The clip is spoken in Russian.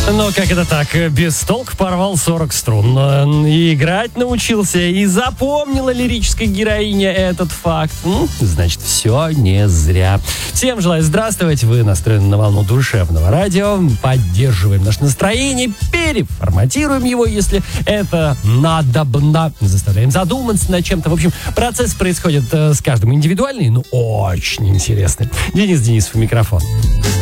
Но как это так? Без толк порвал 40 струн. И играть научился, и запомнила лирическая героиня этот факт. Значит, все не зря. Всем желаю здравствовать. Вы настроены на волну душевного радио. Поддерживаем наше настроение, переформатируем его, если это надобно. Заставляем задуматься над чем-то. В общем, процесс происходит с каждым индивидуальный, но очень интересный. Денис Денисов, микрофон.